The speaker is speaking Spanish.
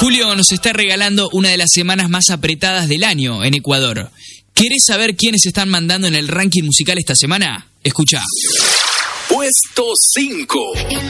Julio nos está regalando una de las semanas más apretadas del año en Ecuador. ¿Querés saber quiénes están mandando en el ranking musical esta semana? Escuchá. Puesto 5.